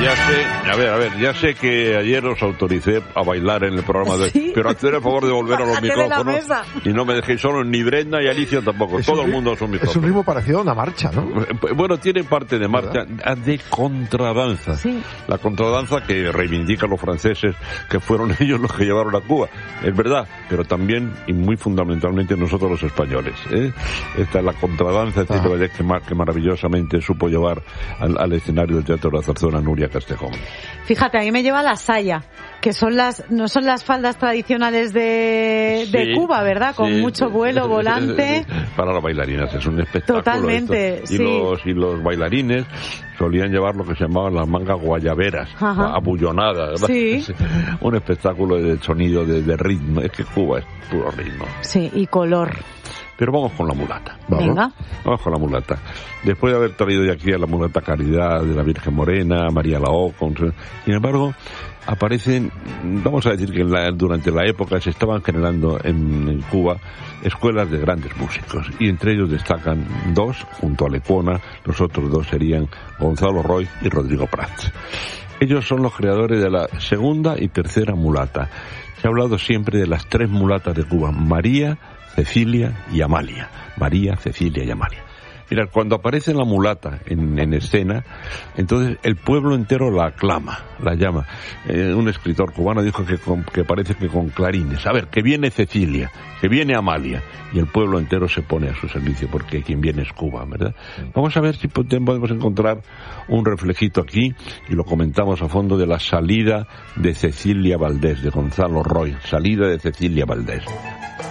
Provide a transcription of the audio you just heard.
Ya sé que ayer os autoricé a bailar en el programa de hoy, pero haced el favor de volver a los micrófonos y no me dejéis solo, ni Brenda ni Alicia tampoco, todo el mundo son micrófonos. Es un ritmo parecido a una marcha, ¿no? Bueno, tiene parte de marcha, de contradanza. Sí. La contradanza que reivindican los franceses, que fueron ellos los que llevaron a Cuba, es verdad, pero también y muy fundamentalmente nosotros los españoles. Esta es la contradanza que maravillosamente supo llevar al escenario del Teatro de la Zarzuela Nuria Castejón. Fíjate, a mí me lleva la saya, que no son las faldas tradicionales de Cuba, ¿verdad? Con mucho vuelo, volante. Para las bailarinas es un espectáculo. Totalmente, esto. Y los bailarines solían llevar lo que se llamaban las mangas guayaberas, abullonadas, ¿verdad? Sí. Un espectáculo de sonido, de ritmo. Es que Cuba es puro ritmo. Sí, y color. Pero vamos con la mulata. Venga. Vamos con la mulata. Después de haber traído ya aquí a la mulata Caridad, de la Virgen Morena, María Lao, sin embargo, aparecen, vamos a decir que durante la época se estaban generando en Cuba escuelas de grandes músicos, y entre ellos destacan dos, junto a Lecuona. Los otros dos serían Gonzalo Roig y Rodrigo Prats. Ellos son los creadores de la segunda y tercera mulata. Se ha hablado siempre de las tres mulatas de Cuba: María, Cecilia y Amalia. María, Cecilia y Amalia. Mirad, cuando aparece la mulata en escena, entonces el pueblo entero la aclama, la llama. Un escritor cubano dijo que parece que con clarines. A ver, que viene Cecilia, que viene Amalia, y el pueblo entero se pone a su servicio, porque quien viene es Cuba, ¿verdad? Vamos a ver si podemos encontrar un reflejito aquí, y lo comentamos a fondo, de la salida de Cecilia Valdés, de Gonzalo Roig. Salida de Cecilia Valdés.